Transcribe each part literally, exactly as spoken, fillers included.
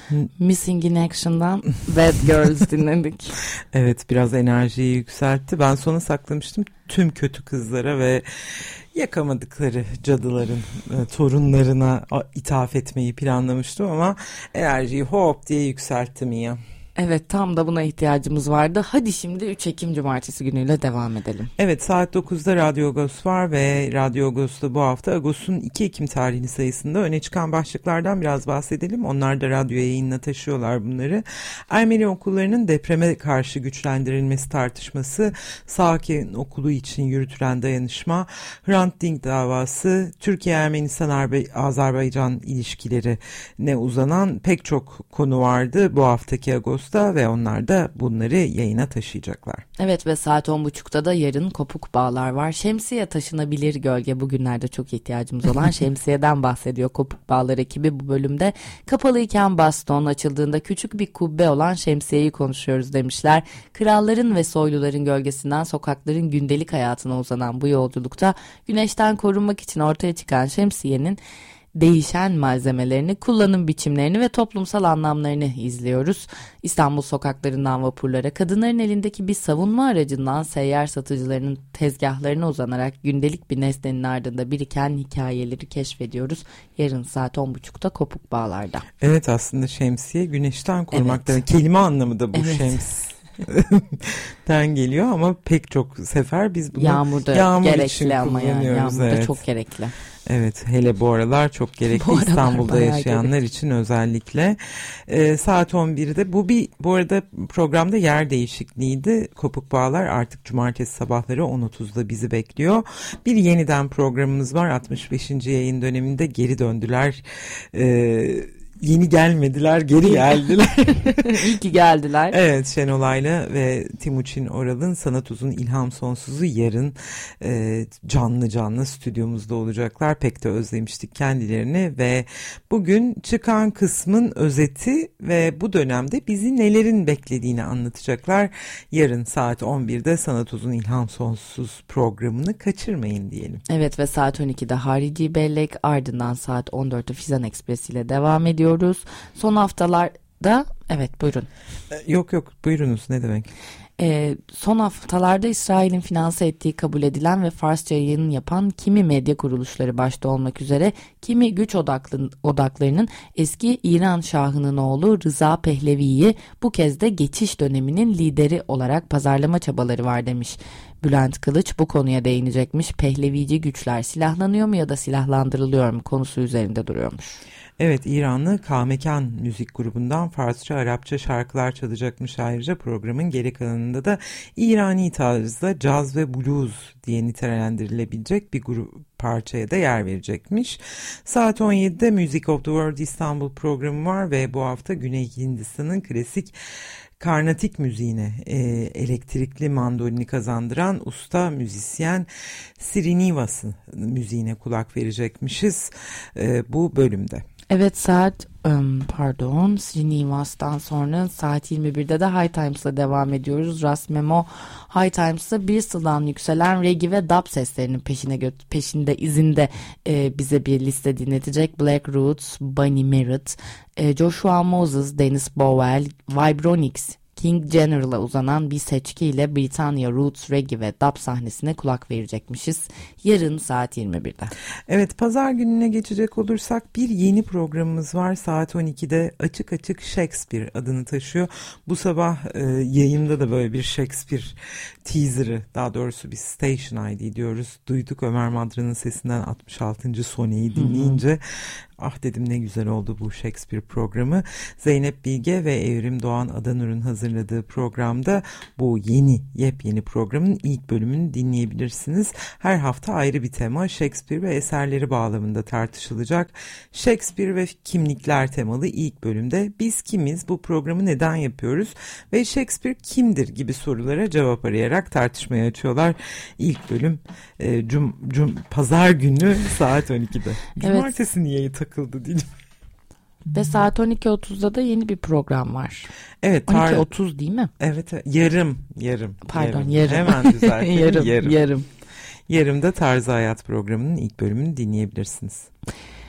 Missing in Action'dan Bad Girls dinledik. Evet, biraz enerjiyi yükseltti. Ben sona saklamıştım tüm kötü kızlara ve yakamadıkları cadıların e, torunlarına ithaf etmeyi planlamıştım ama enerjiyi hop diye yükselttim ya. Evet, tam da buna ihtiyacımız vardı. Hadi şimdi üç Ekim Cumartesi günüyle devam edelim. Evet, saat dokuzda Radyo Agos var ve Radyo Agos'ta bu hafta Agos'un iki Ekim tarihli sayısında öne çıkan başlıklardan biraz bahsedelim. Onlar da radyo yayınına taşıyorlar bunları. Ermeni okullarının depreme karşı güçlendirilmesi tartışması, Sakin Okulu için yürütülen dayanışma, Hrant Dink davası, Türkiye-Ermenistan-Azerbaycan ilişkilerine uzanan pek çok konu vardı bu haftaki Agos ve onlar da bunları yayına taşıyacaklar. Evet ve saat on buçukta da yarın Kopuk Bağlar var. Şemsiye taşınabilir gölge, bugünlerde çok ihtiyacımız olan şemsiyeden bahsediyor Kopuk Bağlar ekibi bu bölümde. Kapalıyken baston, açıldığında küçük bir kubbe olan şemsiyeyi konuşuyoruz demişler. Kralların ve soyluların gölgesinden sokakların gündelik hayatına uzanan bu yolculukta güneşten korunmak için ortaya çıkan şemsiyenin değişen malzemelerini, kullanım biçimlerini ve toplumsal anlamlarını izliyoruz. İstanbul sokaklarından vapurlara, kadınların elindeki bir savunma aracından seyyar satıcılarının tezgahlarına uzanarak gündelik bir nesnenin ardında biriken hikayeleri keşfediyoruz. Yarın saat on buçukta Kopuk Bağlar'da. Evet, aslında şemsiye güneşten korumak demek. Evet. Kelime anlamı da bu, evet. Şems. Den geliyor ama pek çok sefer biz bunu yağmurda yağmur gerekli ama yani yağmurda evet. çok gerekli. Evet, hele bu aralar çok gerekli, İstanbul'da yaşayanlar gerekli. için özellikle. Ee, saat on birde bu bir bu arada programda yer değişikliğiydi. Kopuk Bağlar artık cumartesi sabahları on otuzda bizi bekliyor. Bir yeniden programımız var. altmış beşinci yayın döneminde geri döndüler. Ee, Yeni gelmediler, geri geldiler. İyi ki geldiler. Evet, Şenolay'la ve Timuçin Oral'ın Sanat Uzun İlham Sonsuz'u yarın e, canlı canlı stüdyomuzda olacaklar. Pek de özlemiştik kendilerini ve bugün çıkan kısmın özeti ve bu dönemde bizi nelerin beklediğini anlatacaklar. Yarın saat on birde Sanat Uzun İlham Sonsuz programını kaçırmayın diyelim. Evet ve saat on ikide Harici Bellek, ardından saat on dörtte Fizan Ekspres ile devam ediyor. Son haftalarda evet buyurun. Yok yok buyurunuz, ne demek? Ee, son haftalarda İsrail'in finanse ettiği kabul edilen ve Farsça yayın yapan kimi medya kuruluşları başta olmak üzere kimi güç odaklı, odaklarının eski İran Şahı'nın oğlu Rıza Pehlevi'yi bu kez de geçiş döneminin lideri olarak pazarlama çabaları var demiş. Bülent Kılıç bu konuya değinecekmiş. Pehlevici güçler silahlanıyor mu ya da silahlandırılıyor mu konusu üzerinde duruyormuş. Evet, İranlı Kamekan müzik grubundan Farsça, Arapça şarkılar çalacakmış. Ayrıca programın geri kalanında da İrani tarzda caz ve blues diye nitelendirilebilecek bir grup parçaya da yer verecekmiş. Saat on yedide Music of the World İstanbul programı var ve bu hafta Güney Hindistan'ın klasik Karnatik müziğine e, elektrikli mandolini kazandıran usta müzisyen Srinivas'ın müziğine kulak verecekmişiz e, bu bölümde. Evet, saat um, pardon Srinivas'tan sonra saat yirmi birde de High Times'la devam ediyoruz. Ras Memo High Times'la Bristol'dan yükselen reggae ve dub seslerinin peşine gö- peşinde izinde e, bize bir liste dinletecek. Black Roots, Bunny Merritt, e, Joshua Moses, Dennis Bowell, Vibronix, King General'a uzanan bir seçkiyle Britanya Roots, Reggae ve Dub sahnesine kulak verecekmişiz. Yarın saat yirmi birde. Evet, pazar gününe geçecek olursak bir yeni programımız var. Saat on ikide Açık Açık Shakespeare adını taşıyor. Bu sabah e, yayında da böyle bir Shakespeare teaser'ı, daha doğrusu bir Station I D diyoruz. Duyduk, Ömer Madra'nın sesinden altmış altıncı soneyi dinleyince. Hı hı. Ah dedim, ne güzel oldu bu Shakespeare programı. Zeynep Bilge ve Evrim Doğan Adanur'un hazırladığı programda bu yeni yepyeni programın ilk bölümünü dinleyebilirsiniz. Her hafta ayrı bir tema, Shakespeare ve eserleri bağlamında tartışılacak. Shakespeare ve kimlikler temalı ilk bölümde biz kimiz, bu programı neden yapıyoruz ve Shakespeare kimdir gibi sorulara cevap arayarak tartışmaya açıyorlar. İlk bölüm e, cum, cum, pazar günü saat on ikide. Cumartesi evet. Niye takıldı değil mi? Ve saat on iki otuzda da yeni bir program var. Evet. on iki otuz değil mi? Evet. Yarım. Yarım. Pardon yarım. yarım. Hemen düzeltelim. yarım. Yarım. Yarım. Yarımda Tarzı Hayat programının ilk bölümünü dinleyebilirsiniz.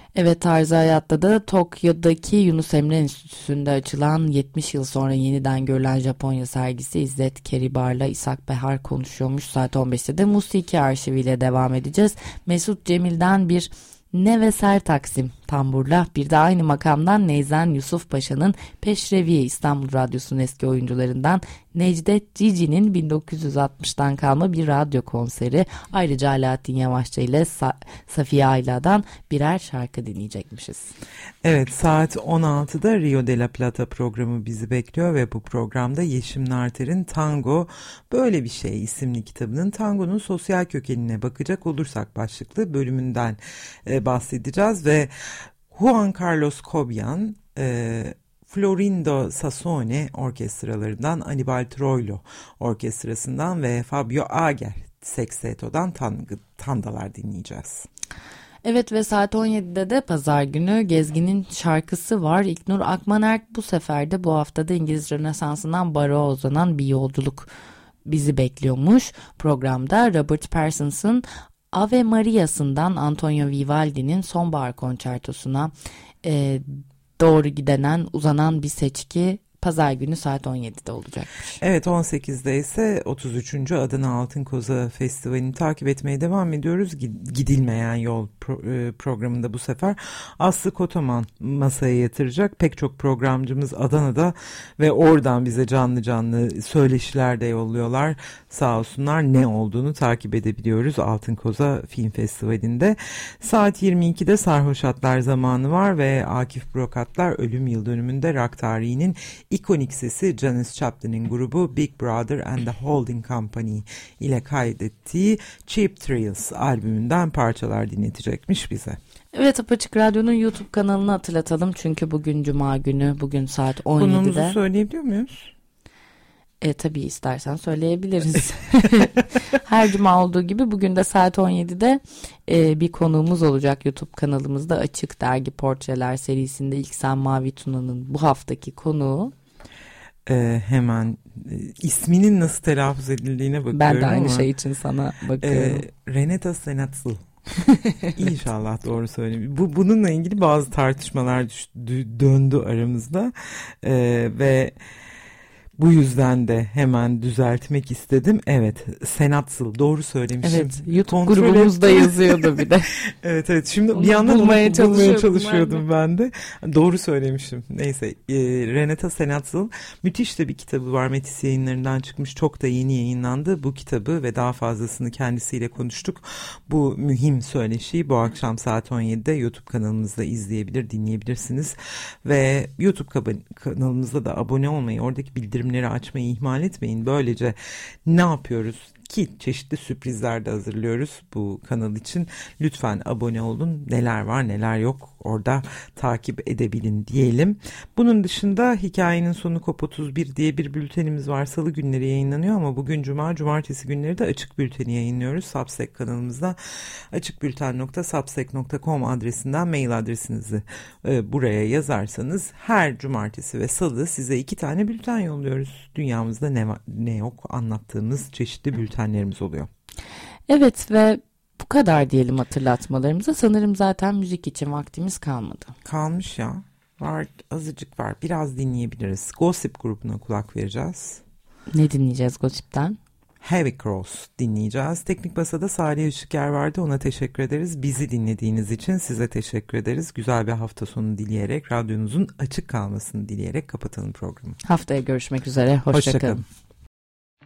Evet, Tarzı Hayat'ta da Tokyo'daki Yunus Emre Enstitüsü'nde açılan yetmiş yıl sonra yeniden görülen Japonya sergisi İzzet Keribar'la İshak Behar konuşuyormuş. Saat on beşte de Musiki arşiviyle devam edeceğiz. Mesut Cemil'den bir Neveser Taksim tamburla, bir de aynı makamdan Neyzen Yusuf Paşa'nın Peşreviye, İstanbul Radyosu'nun eski oyuncularından Necdet Cici'nin bin dokuz yüz altmıştan kalma bir radyo konseri. Ayrıca Alaaddin Yavaşça ile Sa- Safiye Ayla'dan birer şarkı dinleyecekmişiz. Evet, saat on altıda Rio de la Plata programı bizi bekliyor ve bu programda Yeşim Narter'in Tango Böyle Bir Şey isimli kitabının tangonun sosyal kökenine bakacak olursak başlıklı bölümünden e, bahsedeceğiz ve Juan Carlos Cobian, e, Florindo Sassone orkestralarından, Anibal Troilo orkestrasından ve Fabio Ager Sexteto'dan tang- tandalar dinleyeceğiz. Evet ve saat on yedide de pazar günü Gezgin'in şarkısı var. İlknur Akmanerk bu sefer de bu haftada İngiliz Rönesansı'ndan baroğa uzanan bir yolculuk bizi bekliyormuş. Programda Robert Parsons'ın Ave Maria'sından Antonio Vivaldi'nin Sonbahar Konçertosu'na e, doğru gidenen, uzanan bir seçki pazar günü saat on yedide olacakmış. Evet, on sekizde ise otuz üçüncü Adana Altın Koza Festivali'ni takip etmeye devam ediyoruz. Gidilmeyen Yol pro- programında bu sefer Aslı Kotoman masaya yatıracak. Pek çok programcımız Adana'da ve oradan bize canlı canlı söyleşiler de yolluyorlar. Sağ olsunlar, ne olduğunu takip edebiliyoruz Altın Koza Film Festivali'nde. Saat yirmi ikide Sarhoş Atlar zamanı var ve Akif Brokatlar ölüm yıl dönümünde rock tarihinin ikonik sesi Janis Joplin'in grubu Big Brother and the Holding Company ile kaydettiği Cheap Thrills albümünden parçalar dinletecekmiş bize. Evet, Apaçık Radyo'nun YouTube kanalını hatırlatalım çünkü bugün Cuma günü, bugün saat on yedide. Konumuzu söyleyebiliyor muyuz? E, tabii istersen söyleyebiliriz. Her cuma olduğu gibi bugün de saat on yedide e, bir konuğumuz olacak YouTube kanalımızda. Açık Dergi Portreler serisinde İlksen Mavi Tuna'nın bu haftaki konuğu. Ee, hemen e, isminin nasıl telaffuz edildiğine bakıyorum. Ben de aynı ama, şey için sana bakıyorum. E, Renata Senatsıl. İnşallah doğru söyleyeyim. Bu, bununla ilgili bazı tartışmalar düştü, döndü aramızda ee, ve bu yüzden de hemen düzeltmek istedim. Evet, Senatsıl doğru söylemişim. Evet, YouTube Kontrol grubumuzda ettim. yazıyordu bir de. Evet evet, şimdi Onu bir yandan bulmaya onu bulmaya çalışıyordum çalışıyordum ben de. Doğru söylemişim. Neyse, e, Renata Senatsıl müthiş de bir kitabı var. Metis Yayınları'ndan çıkmış. Çok da yeni yayınlandı. Bu kitabı ve daha fazlasını kendisiyle konuştuk. Bu mühim söyleşiyi bu akşam saat on yedide YouTube kanalımızda izleyebilir, dinleyebilirsiniz. Ve YouTube kanalımızda da abone olmayı, oradaki bildirim açmayı ihmal etmeyin. Böylece ne yapıyoruz ki çeşitli sürprizler de hazırlıyoruz bu kanal için. Lütfen abone olun. Neler var neler yok orada takip edebilin diyelim. Bunun dışında Hikayenin Sonu Kop otuz bir diye bir bültenimiz var. Salı günleri yayınlanıyor ama bugün Cuma, Cumartesi günleri de Açık Bülten'i yayınlıyoruz. Substack kanalımızda açıkbülten nokta substack nokta com adresinden mail adresinizi e, buraya yazarsanız her Cumartesi ve Salı size iki tane bülten yolluyoruz. Dünyamızda ne, ne yok anlattığımız çeşitli bültenlerimiz oluyor. Evet ve bu kadar diyelim hatırlatmalarımıza. Sanırım zaten müzik için vaktimiz kalmadı. Kalmış ya. Var, azıcık var. Biraz dinleyebiliriz. Gossip grubuna kulak vereceğiz. Ne dinleyeceğiz Gossip'ten? Heavy Cross dinleyeceğiz. Teknik Masa'da Salih Işıker vardı. Ona teşekkür ederiz. Bizi dinlediğiniz için size teşekkür ederiz. Güzel bir hafta sonu dileyerek, radyonuzun açık kalmasını dileyerek kapatalım programı. Haftaya görüşmek üzere. Hoşça kalın.